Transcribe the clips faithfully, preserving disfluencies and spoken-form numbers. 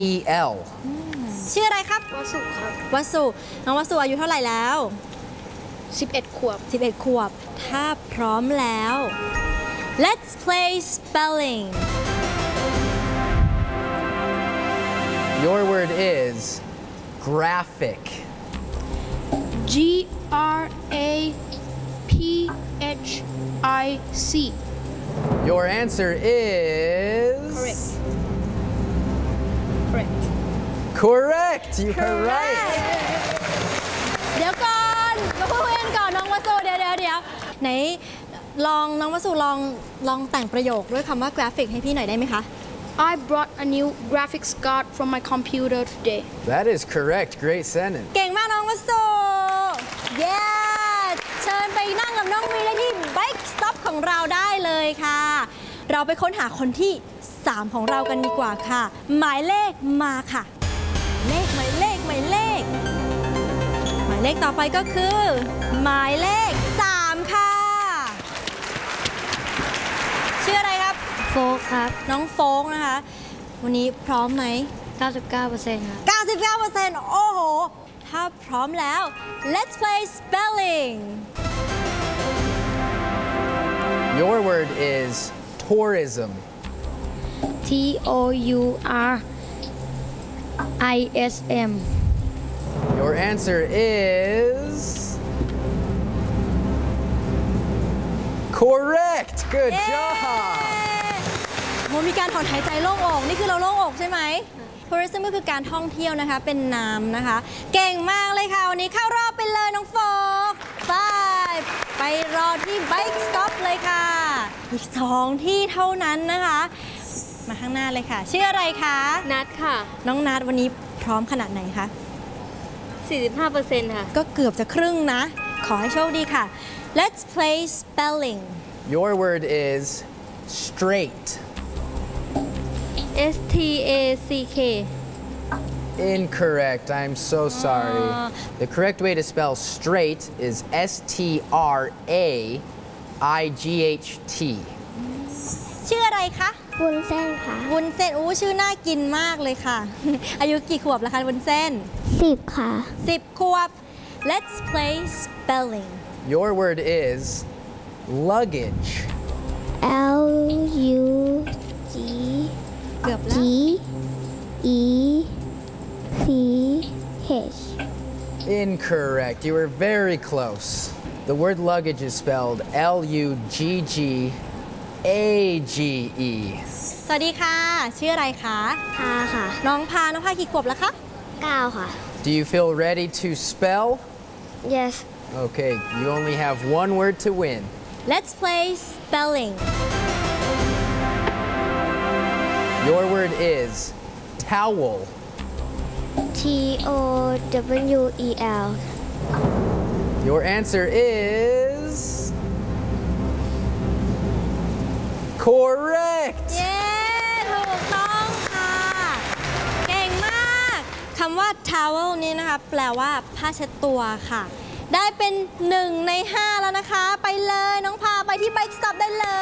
E L ชื่ออะไรครับวสุครับวสุน้องวสุอายุเท่าไหร่แล้วสิบเอ็ดขวบสิบเอ็ด ขวบ ถ้าพร้อมแล้ว let's play spelling Your word is graphic G R A P H I C Your answer is Correct Correct Correct You are right เดี๋ยวก่อนมาพูดกันก่อนน้องวสุเดี๋ยวเดี๋ยวเดี๋ยวไหนลองน้องวสุลองลองแต่งประโยคด้วยคำว่ากราฟิกให้พี่หน่อยได้ไหมคะ I brought a new graphics card from my computer today That is correct Great sentence เก่งมากน้องวสุเย้เชิญไปนั่งกับน้องมีได้ที่ Bike Stop ของเราได้เลยค่ะ เราไปค้นหาคนที่สามของเรากันดีกว่าค่ะ หมายเลขมาค่ะ เลขหมายเลขหมายเลข หมายเลขต่อไปก็คือ หมายเลขสามค่ะ ชื่ออะไรครับโฟกครับน้องโฟกนะคะ วันนี้พร้อมไหมเก้าสิบเก้าเปอร์เซ็นต์ ครับเก้าสิบเก้าเปอร์เซ็นต์ โอ้โห ถ้าพร้อมแล้ว let's play spelling Your word is tourism T O U R I S M Your answer is Correct Good เย้ job โหมีการถอนหายใจโล่งอกนี่คือเราโล่งอกใช่ไหม tourism ก็คือการท่องเที่ยวนะคะ เป็นนามนะคะ เก่งมากเลยค่ะ วันนี้เข้ารอบไปเลยน้องโฟก five ไปรอที่ bike stop เลยค่ะ อีกสองที่เท่านั้นนะคะ มาข้างหน้าเลยค่ะ ชื่ออะไรคะนัดค่ะน้องนัดวันนี้พร้อมขนาดไหนคะสี่สิบห้าเปอร์เซ็นต์ ค่ะก็เกือบจะครึ่งนะ ขอให้โชคดีค่ะ let's play spelling Your word is straight S T A C K Incorrect I'm so sorry The correct way to spell straight is S T R A I G H T ชื่ออะไรคะวุ้นเส้นค่ะวุ้นเส้นอู้ชื่อน่ากินมากเลยค่ะ อายุกี่ขวบแล้วคะวุ้นเส้นสิบค่ะสิบ ขวบ let's play spelling Your word is luggage L U G เกือบแล้ว G E C H Incorrect You were very close The word luggage is spelled L U G G A G E สวัสดีค่ะ ชื่ออะไรคะพาค่ะน้องพา น้องพากี่ขวบแล้วคะเก้าค่ะ Do you feel ready to spell? Yes Okay, you only have one word to win. let's play spelling Your word is towel. T O W E L Your answer is correct. เย้ ถูกต้องค่ะ เก่งมากคำว่า towel นี้นะคะ แปลว่าผ้าเช็ดตัวค่ะ ได้เป็นหนึ่งในห้าแล้วนะคะ ไปเลยน้องพาไปที่ bike stop ได้เลย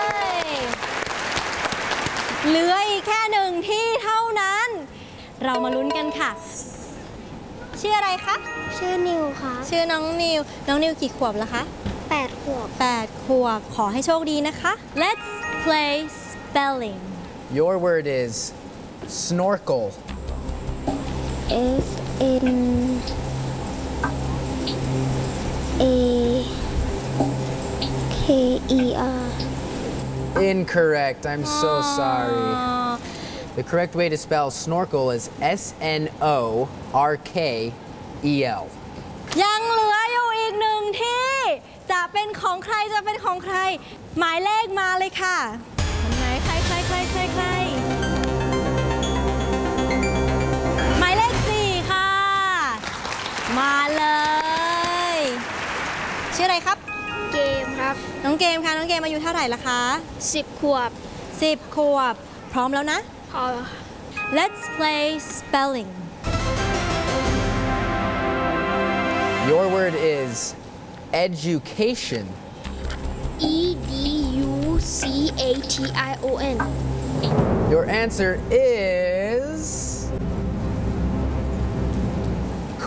เหลืออีกแค่หนึ่งที่เท่านั้น เรามาลุ้นกันค่ะ ชื่ออะไรคะชื่อนิวค่ะชื่อน้องนิว น้องนิวกี่ขวบแล้วคะแปดขวบแปด ขวบ ขอให้โชคดีนะคะ let's play spelling Your word is snorkel. S N A K E R Incorrect. I'm so sorry. The correct way to spell snorkel is S N O R K E L. ยังเหลืออยู่อีกหนึ่งที่ จะเป็นของใครจะเป็นของใคร หมายเลขมาเลยค่ะคนไหนใครใครใครใครใครหมายเลขสี่ค่ะ มาเลย ชื่ออะไรครับเกมครับน้องเกมค่ะ น้องเกมอายุเท่าไหร่ละคะสิบขวบสิบ ขวบ พร้อมแล้วนะพอ let's play spelling Your word is education. E D U C A T I O N Your answer is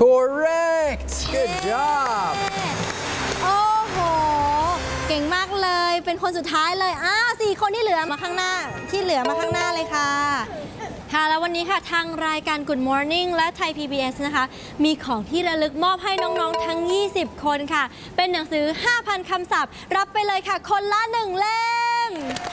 Correct. Good job. โอ้โห เก่งมากเลย เป็นคนสุดท้ายเลย อ้าวสี่คนที่เหลือมาข้างหน้า ที่เหลือมาข้างหน้าเลยค่ะ ค่ะ แล้ววันนี้ค่ะทางรายการ Good Morning และไทย พี บี เอส นะคะ มีของที่ระลึกมอบให้น้องๆทั้ง ยี่สิบ คนค่ะ เป็นหนังสือ ห้าพัน คำศัพท์ รับไปเลยค่ะ คนละหนึ่งเล่ม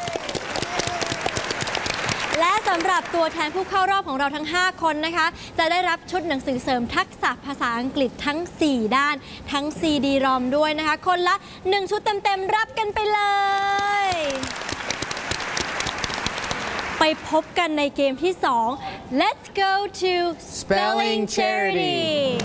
และสำหรับตัวแทนผู้เข้ารอบของเราทั้ง ห้า คนนะคะ จะได้รับชุดหนังสือเสริมทักษะภาษาอังกฤษทั้ง สี่ ด้าน ทั้ง ซี ดี รอม ด้วยนะคะ คนละ หนึ่ง ชุดเต็มๆ รับกันไปเลย ไปพบกันในเกมที่ สอง Let's go to Spelling Charity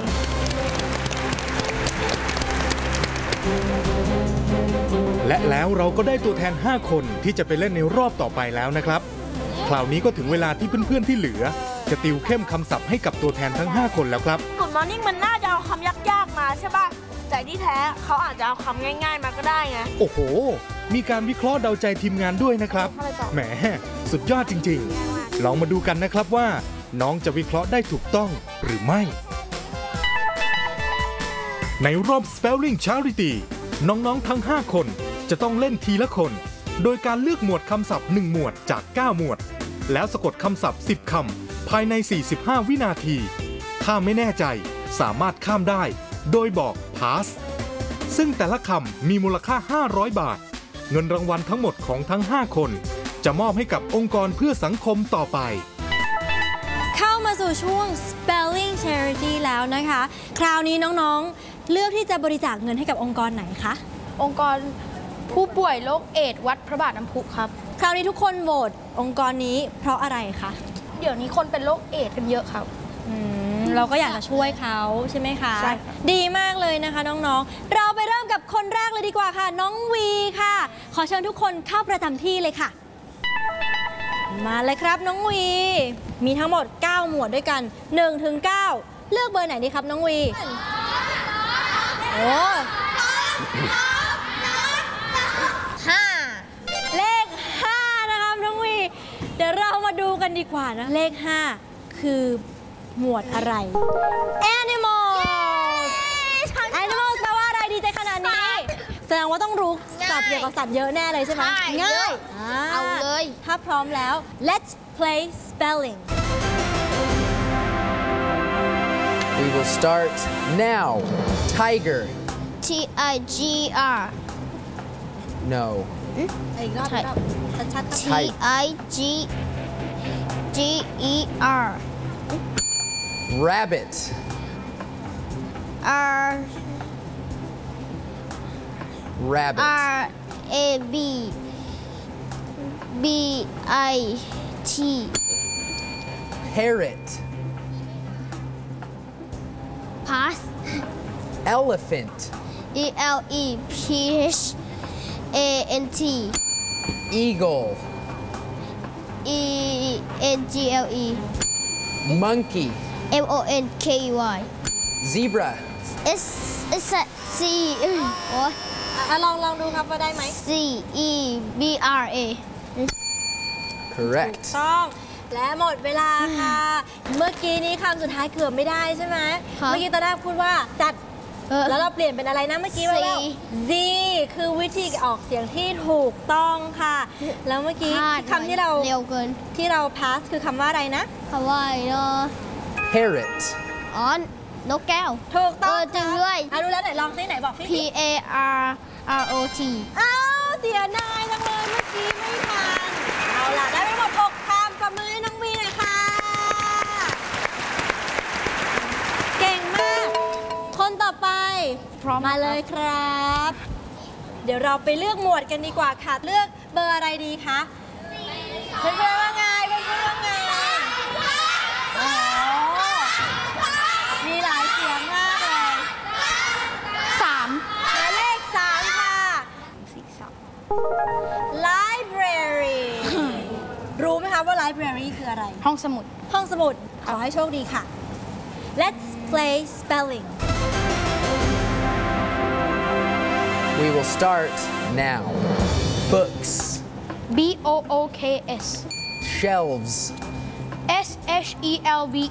และแล้วเราก็ได้ตัวแทน ห้า คนที่จะไปเล่นในรอบต่อไปแล้วนะครับ คราวนี้ก็ถึงเวลาที่เพื่อนๆที่เหลือ จะติวเข้มคำศัพท์ให้กับตัวแทนทั้ง ห้า คนแล้วครับ Good Morning มันน่าจะเอาคำยากๆมาใช่ป่ะ แต่ที่แท้เขาอาจจะเอาคำง่ายๆมาก็ได้ไงโอ้โห มีการวิเคราะห์เดาใจทีมงานด้วยนะครับ แหม สุดยอดจริงๆ ลองมาดูกันนะครับว่า น้องจะวิเคราะห์ได้ถูกต้องหรือไม่ ในรอบ Spelling Charity น้องๆทั้ง ห้า คนจะต้องเล่นทีละคน โดยการเลือกหมวดคำศัพท์ หนึ่ง หมวดจาก เก้า หมวด แล้วสะกดคำศัพท์ สิบ คำภายใน สี่สิบห้า วินาที ถ้าไม่แน่ใจสามารถข้ามได้ โดยบอก pass ซึ่งแต่ละคำมีมูลค่า ห้าร้อย บาท เงินรางวัลทั้งหมดของทั้ง ห้า คน จะมอบให้กับองค์กรเพื่อสังคมต่อไปเข้ามาสู่ช่วง Spelling Charity แล้วนะคะ คราวนี้น้องๆ เลือกที่จะบริจาคเงินให้กับองค์กรไหนคะองค์กรผู้ป่วยโรคเอดส์วัดพระบาทน้ำพุครับคราวนี้ทุกคนโหวตองค์กรนี้เพราะอะไรคะเดี๋ยวนี้คนเป็นโรคเอดส์กันเยอะครับอืมเราก็อยากจะช่วยเขาใช่ไหมคะใช่ค่ะดีมากเลยนะคะน้องๆ เราไปเริ่มกับคนแรกเลยดีกว่าค่ะ น้องวีค่ะ ขอเชิญทุกคนเข้าประจำที่เลยค่ะ มาเลยครับน้องวี มีทั้งหมด เก้า หมวดด้วยกัน หนึ่งถึงเก้า เลือกเบอร์ไหนดีครับน้องวี โอ้ห้าเลข ห้า นะครับน้องวี เดี๋ยวเรามาดูกันดีกว่านะ เลข ห้า คือหมวดอะไร Animals Animals แปลว่าอะไรดีใจขนาดนี้ แสดงว่าต้องรู้ศัพท์เกี่ยวกับสัตว์เยอะแน่เลยใช่ไหมใช่ง่าเยยอะ เอาเลยถ้าพร้อมแล้ว let's play spelling We will start now. Tiger. T I G R No. อีกรอบอีกรอบชัดๆ T ครับ I G G E R Rabbit. R Rabbit. R A B B I T Parrot. Pass Elephant. E L E P H A N T Eagle. E N G L E Monkey. M O N K E Y Zebra. S S C โอ้ยอ่ะลองลองดูครับว่าได้ไหม C E B R A Correct. ต้องและหมดเวลาค่ะ เมื่อกี้นี้คำสุดท้ายเกือบไม่ได้ใช่ไหมค่ะเมื่อกี้ตอนแรกพูดว่าจัดเออแล้วเราเปลี่ยนเป็นอะไรนะเมื่อกี้ว่าแล้ว Z Z คือวิธีออกเสียงที่ถูกต้องค่ะ แล้วเมื่อกี้พลาดคำที่เราเร็วเกินที่เรา pass คือคำว่าอะไรนะคำว่าอะไรเนาะ Parrot. อ๋อนกแก้วถูกต้องเออจริงด้วยอ่ะรู้แล้วไหนลองซิไหนบอกพี่ P A R R O T อ้าวเสียดายจังเลยเมื่อกี้ไม่ทัน เอาล่ะ ได้ไปหมดหกคำกับมือให้น้องวีหน่อยค่ะ เก่งมาก คนต่อไปพร้อมมาเลยครับ เดี๋ยวเราไปเลือกหมวดกันดีกว่าค่ะ เลือกเบอร์อะไรดีคะเพื่อนๆว่าไงเพื่อนๆว่าไงโอ้โหมีหลายเสียงมากเลยสามหมายเลขสามค่ะสี่สาม library รู้ไหมคะว่า library คืออะไรห้องสมุดห้องสมุด ขอให้โชคดีค่ะ let's play spelling We will start now. Books. B O O K S Shelves. S H E L V